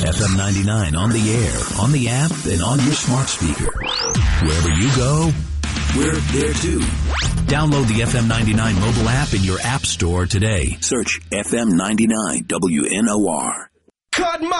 FM 99 on the air, on the app, and on your smart speaker. Wherever you go, we're there too. Download the FM 99 mobile app in your app store today. Search FM 99 WNOR. Cut my